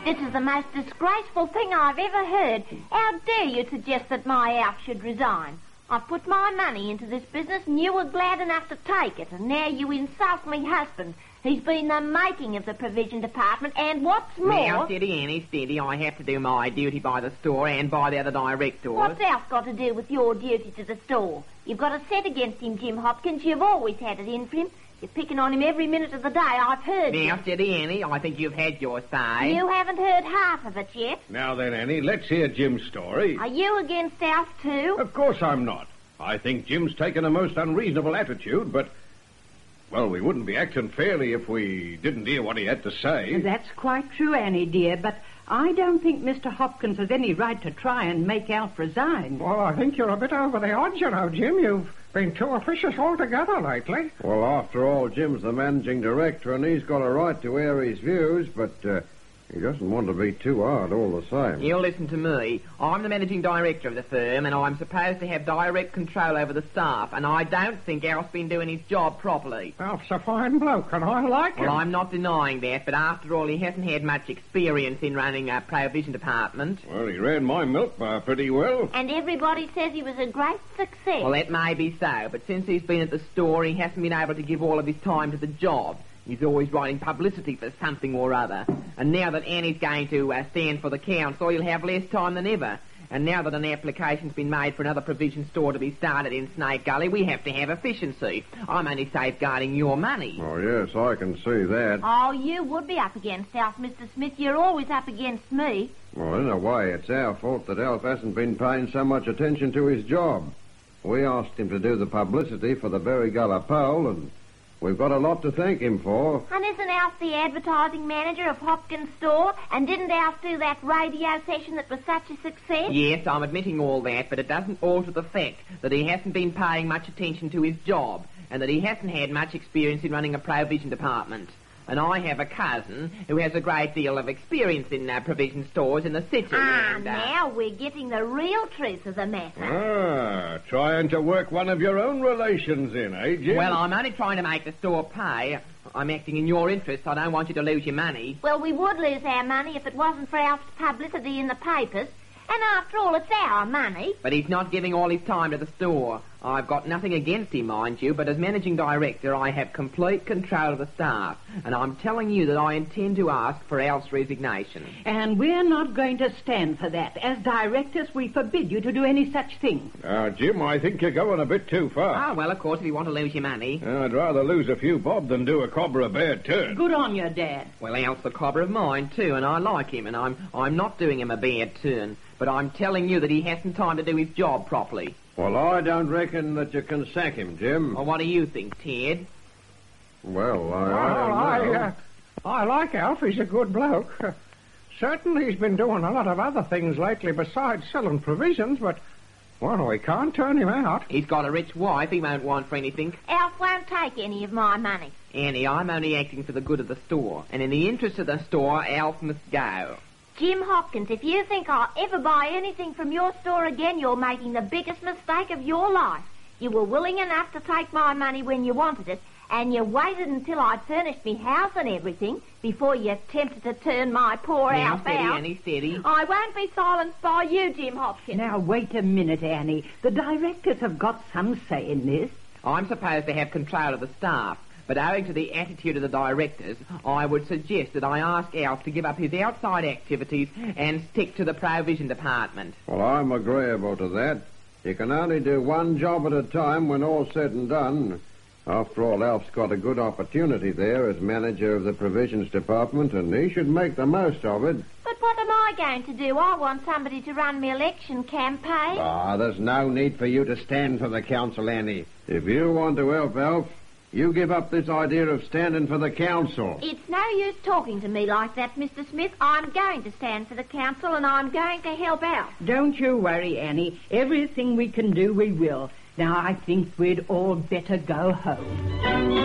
This is the most disgraceful thing I've ever heard. How dare you suggest that my Alf should resign? I've put my money into this business and you were glad enough to take it, and now you insult me husband. He's been the making of the provision department, and what's more... Now, steady, Annie, steady. I have to do my duty by the store and by the other directors. What's Alf got to do with your duty to the store? You've got a set against him, Jim Hopkins. You've always had it in for him. You're picking on him every minute of the day. I've heard you. Now, steady, Annie. I think you've had your say. You haven't heard half of it yet. Now then, Annie, let's hear Jim's story. Are you against Alf too? Of course I'm not. I think Jim's taken a most unreasonable attitude, but... well, we wouldn't be acting fairly if we didn't hear what he had to say. That's quite true, Annie, dear, but I don't think Mr. Hopkins has any right to try and make Alf resign. Well, I think you're a bit over the odds, you know, Jim. You've been too officious altogether lately. Well, after all, Jim's the managing director, and he's got a right to air his views, but he doesn't want to be too hard all the same. You listen to me. I'm the managing director of the firm, and I'm supposed to have direct control over the staff, and I don't think Alf's been doing his job properly. Alf's a fine bloke, and I like him. Well, I'm not denying that, but after all, he hasn't had much experience in running a provision department. Well, he ran my milk bar pretty well. And everybody says he was a great success. Well, that may be so, but since he's been at the store, he hasn't been able to give all of his time to the job. He's always writing publicity for something or other. And now that Annie's going to stand for the council, he'll have less time than ever. And now that an application's been made for another provision store to be started in Snake Gully, we have to have efficiency. I'm only safeguarding your money. Oh, yes, I can see that. Oh, you would be up against Alf, Mr. Smith. You're always up against me. Well, in a way, it's our fault that Alf hasn't been paying so much attention to his job. We asked him to do the publicity for the Berry Gully poll, and we've got a lot to thank him for. And isn't Alf the advertising manager of Hopkins' store? And didn't Alf do that radio session that was such a success? Yes, I'm admitting all that, but it doesn't alter the fact that he hasn't been paying much attention to his job, and that he hasn't had much experience in running a provision department. And I have a cousin who has a great deal of experience in provision stores in the city. Now we're getting the real truth of the matter. Trying to work one of your own relations in, eh, Jim? Well, I'm only trying to make the store pay. I'm acting in your interest. I don't want you to lose your money. Well, we would lose our money if it wasn't for Alf's publicity in the papers. And after all, it's our money. But he's not giving all his time to the store. I've got nothing against him, mind you, but as managing director, I have complete control of the staff. And I'm telling you that I intend to ask for Alf's resignation. And we're not going to stand for that. As directors, we forbid you to do any such thing. Jim, I think you're going a bit too far. Well, of course, if you want to lose your money. I'd rather lose a few bob than do a cobra a bad turn. Good on you, Dad. Well, Alf's a cobber of mine, too, and I like him, and I'm not doing him a bad turn. But I'm telling you that he hasn't time to do his job properly. Well, I don't reckon that you can sack him, Jim. Well, what do you think, Ted? Well, I don't know. I like Alf. He's a good bloke. Certainly he's been doing a lot of other things lately besides selling provisions, but, well, we can't turn him out. He's got a rich wife he won't want for anything. Alf won't take any of my money. Annie, I'm only acting for the good of the store, and in the interest of the store, Alf must go. Jim Hopkins, if you think I'll ever buy anything from your store again, you're making the biggest mistake of your life. You were willing enough to take my money when you wanted it, and you waited until I'd furnished me house and everything before you attempted to turn my poor Alf out. Now, steady, Annie, steady. I won't be silenced by you, Jim Hopkins. Now, wait a minute, Annie. The directors have got some say in this. I'm supposed to have control of the staff. But owing to the attitude of the directors, I would suggest that I ask Alf to give up his outside activities and stick to the provision department. Well, I'm agreeable to that. You can only do one job at a time when all's said and done. After all, Alf's got a good opportunity there as manager of the provisions department, and he should make the most of it. But what am I going to do? I want somebody to run my election campaign. There's no need for you to stand for the council, Annie. If you want to help Alf, you give up this idea of standing for the council. It's no use talking to me like that, Mr. Smith. I'm going to stand for the council and I'm going to help out. Don't you worry, Annie. Everything we can do, we will. Now, I think we'd all better go home.